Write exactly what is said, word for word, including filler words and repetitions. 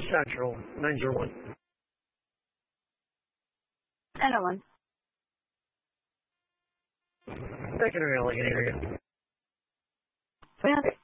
Central, nine zero one. nine oh one. Secondary Allegheny area. three hundred.